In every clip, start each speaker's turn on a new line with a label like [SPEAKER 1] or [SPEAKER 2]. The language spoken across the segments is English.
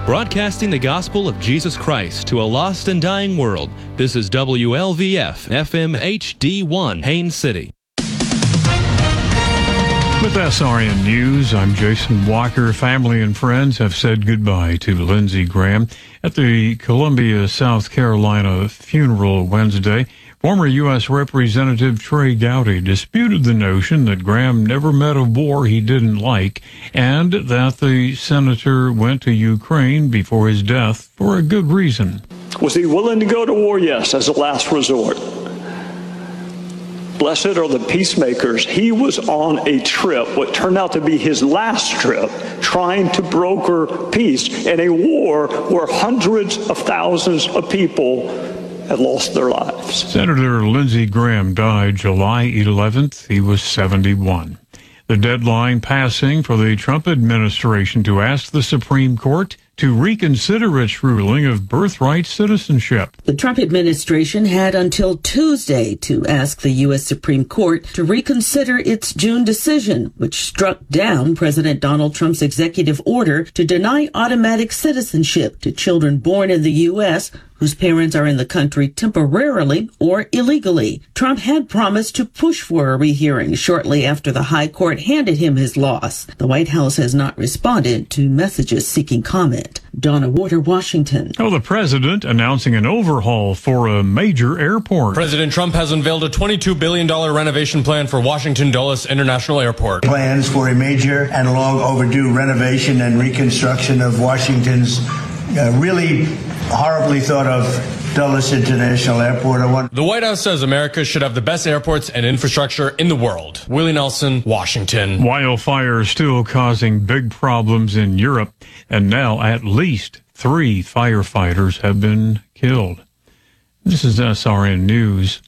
[SPEAKER 1] Broadcasting the gospel of Jesus Christ to a lost and dying world, this is WLVF FM HD1 Haines City.
[SPEAKER 2] With SRN News, I'm Jason Walker. Family and friends have said goodbye to Lindsey Graham at the Columbia, South Carolina funeral Wednesday. Former U.S. Representative Trey Gowdy disputed the notion that Graham never met a war he didn't like and that the senator went to Ukraine before his death for a good reason.
[SPEAKER 3] Was he willing to go to war? Yes, as a last resort. Blessed are the peacemakers. He was on a trip, what turned out to be his last trip, trying to broker peace in a war where hundreds of thousands of people had lost their lives.
[SPEAKER 2] Senator Lindsey Graham died July 11th. He was 71. The deadline passing for the Trump administration to ask the Supreme Court to reconsider its ruling of birthright citizenship.
[SPEAKER 4] The Trump administration had until Tuesday to ask the U.S. Supreme Court to reconsider its June decision, which struck down President Donald Trump's executive order to deny automatic citizenship to children born in the U.S. whose parents are in the country temporarily or illegally. Trump had promised to push for a rehearing shortly after the high court handed him his loss. The White House has not responded to messages seeking comment. Donna Water, Washington.
[SPEAKER 2] The president announcing an overhaul for a major airport.
[SPEAKER 5] President Trump has unveiled a $22 billion renovation plan for Washington Dulles International Airport.
[SPEAKER 6] Plans for a major and long overdue renovation and reconstruction of Washington's really horribly thought of Dulles International Airport.
[SPEAKER 5] The White House says America should have the best airports and infrastructure in the world. Willie Nelson, Washington.
[SPEAKER 2] Wildfires still causing big problems in Europe, and now at least 3 firefighters have been killed. This is SRN News.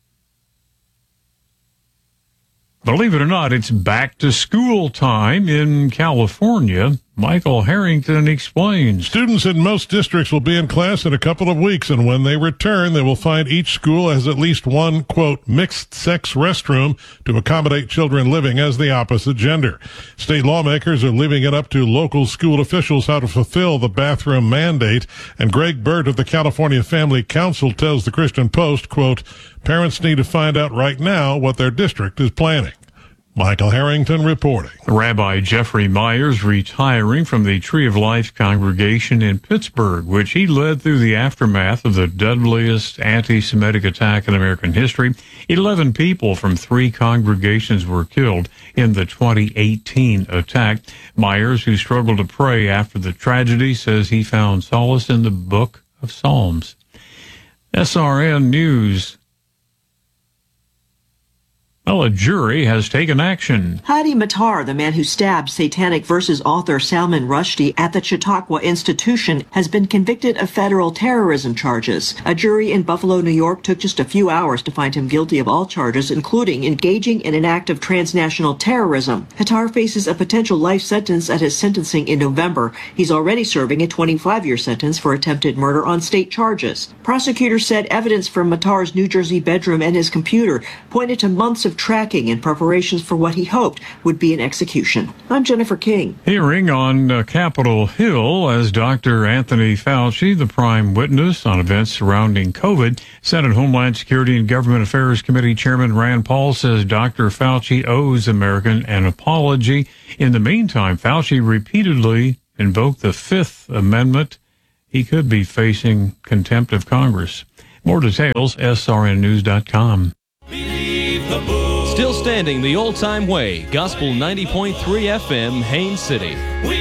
[SPEAKER 2] Believe it or not, it's back to school time in California. Michael Harrington explains.
[SPEAKER 7] Students in most districts will be in class in a couple of weeks, and when they return, they will find each school has at least one, quote, mixed-sex restroom to accommodate children living as the opposite gender. State lawmakers are leaving it up to local school officials how to fulfill the bathroom mandate, and Greg Burt of the California Family Council tells the Christian Post, quote, parents need to find out right now what their district is planning. Michael Harrington reporting.
[SPEAKER 2] Rabbi Jeffrey Myers retiring from the Tree of Life congregation in Pittsburgh, which he led through the aftermath of the deadliest anti-Semitic attack in American history. 11 people from 3 congregations were killed in the 2018 attack. Myers, who struggled to pray after the tragedy, says he found solace in the book of Psalms. SRN News. Well, a jury has taken action.
[SPEAKER 8] Hadi Matar, the man who stabbed Satanic Verses author Salman Rushdie at the Chautauqua Institution, has been convicted of federal terrorism charges. A jury in Buffalo, New York took just a few hours to find him guilty of all charges, including engaging in an act of transnational terrorism. Matar faces a potential life sentence at his sentencing in November. He's already serving a 25-year sentence for attempted murder on state charges. Prosecutors said evidence from Matar's New Jersey bedroom and his computer pointed to months of tracking in preparations for what he hoped would be an execution. I'm Jennifer King.
[SPEAKER 2] Hearing on Capitol Hill as Dr. Anthony Fauci, the prime witness on events surrounding COVID. Senate Homeland Security and Government Affairs Committee Chairman Rand Paul says Dr. Fauci owes Americans an apology. In the meantime, Fauci repeatedly invoked the Fifth Amendment. He could be facing contempt of Congress. More details, srnnews.com.
[SPEAKER 1] Still standing the old-time way, Gospel 90.3 FM, Haines City.